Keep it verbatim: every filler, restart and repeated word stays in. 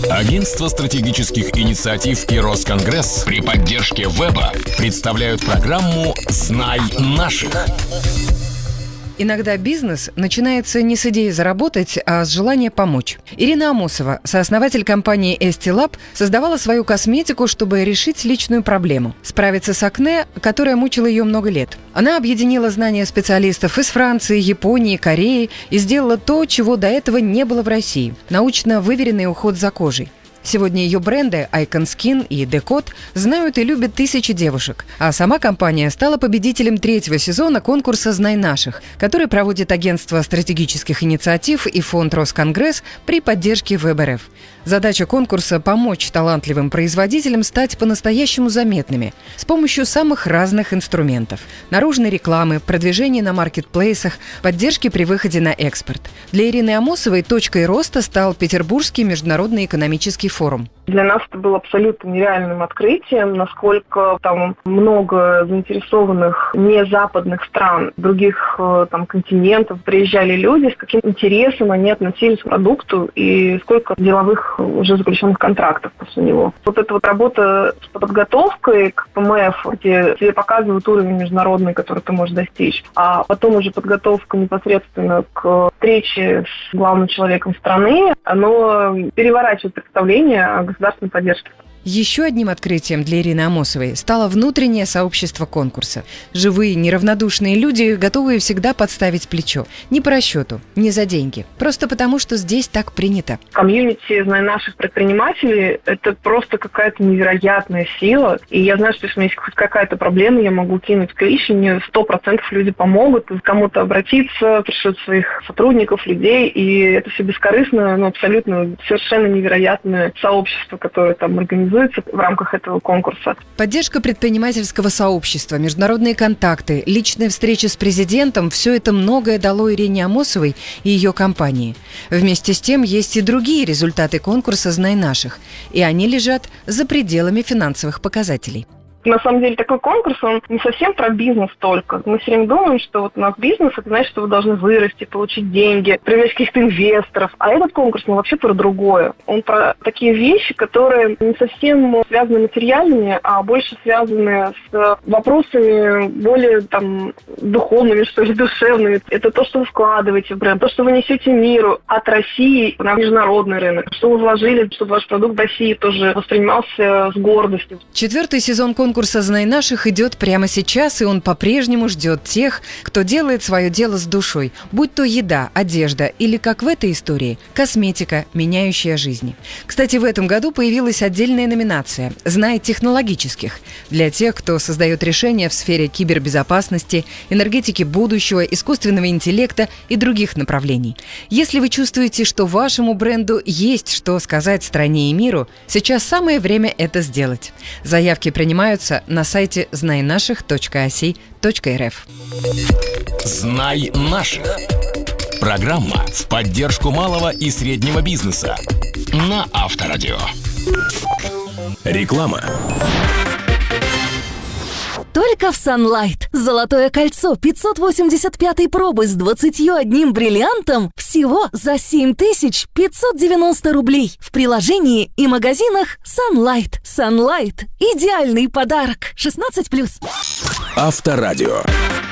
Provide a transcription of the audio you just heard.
Агентство стратегических инициатив и Росконгресс при поддержке Веба представляют программу «Знай наших». Иногда бизнес начинается не с идеи заработать, а с желания помочь. Ирина Амосова, сооснователь компании Estee-Lab, создавала свою косметику, чтобы решить личную проблему – справиться с акне, которая мучила ее много лет. Она объединила знания специалистов из Франции, Японии, Кореи и сделала то, чего до этого не было в России – научно выверенный уход за кожей. Сегодня ее бренды Icon Skin и Decode знают и любят тысячи девушек, а сама компания стала победителем третьего сезона конкурса «Знай наших», который проводит Агентство стратегических инициатив и фонд Росконгресс при поддержке ВЭБ-РФ. Задача конкурса – помочь талантливым производителям стать по-настоящему заметными с помощью самых разных инструментов – наружной рекламы, продвижения на маркетплейсах, поддержки при выходе на экспорт. Для Ирины Амосовой точкой роста стал Петербургский международный экономический форум. Для нас это было абсолютно нереальным открытием, насколько там много заинтересованных незападных стран, других там континентов приезжали люди, с каким интересом они относились к продукту и сколько деловых уже заключенных контрактов после него. Вот эта вот работа с подготовкой к ПМФ, где тебе показывают уровень международный, который ты можешь достичь, а потом уже подготовка непосредственно к встрече с главным человеком страны, оно переворачивает представление о государственной поддержке. Еще одним открытием для Ирины Амосовой стало внутреннее сообщество конкурса. Живые, неравнодушные люди, готовые всегда подставить плечо. Не по расчету, не за деньги. Просто потому, что здесь так принято. Комьюнити, знаю, наших предпринимателей – это просто какая-то невероятная сила. И я знаю, что если у меня есть хоть какая-то проблема, я могу кинуть клич, и мне сто процентов люди помогут, кому-то обратиться, пришлют своих сотрудников, людей. И это все бескорыстно, но абсолютно совершенно невероятное сообщество, которое там организуется в рамках этого конкурса. Поддержка предпринимательского сообщества, международные контакты, личные встречи с президентом – все это многое дало Ирине Амосовой и ее компании. Вместе с тем есть и другие результаты конкурса «Знай наших», и они лежат за пределами финансовых показателей. На самом деле такой конкурс, он не совсем про бизнес только. Мы все время думаем, что вот у нас бизнес, это значит, что вы должны вырасти, получить деньги, привлечь каких-то инвесторов. А этот конкурс, он вообще про другое. Он про такие вещи, которые не совсем связаны материальными, а больше связаны с вопросами более там духовными, что ли, душевными. Это то, что вы вкладываете в бренд, то, что вы несете миру от России на международный рынок, что вы вложили, чтобы ваш продукт в России тоже воспринимался с гордостью. Четвертый сезон конкурса Конкурс «Знай наших» идет прямо сейчас, и он по-прежнему ждет тех, кто делает свое дело с душой, будь то еда, одежда или, как в этой истории, косметика, меняющая жизни. Кстати, в этом году появилась отдельная номинация «Знай технологических» для тех, кто создает решения в сфере кибербезопасности, энергетики будущего, искусственного интеллекта и других направлений. Если вы чувствуете, что вашему бренду есть что сказать стране и миру, сейчас самое время это сделать. Заявки принимаются на сайте знай наших точка а си точка эр эф. «Знай наших» – программа в поддержку малого и среднего бизнеса на Авторадио. Реклама. Только в Sunlight. Золотое кольцо пятьсот восемьдесят пятой пробы с двадцатью одним бриллиантом всего за семь тысяч пятьсот девяносто рублей. В приложении и магазинах Sunlight. Sunlight – идеальный подарок. шестнадцать плюс. Авторадио.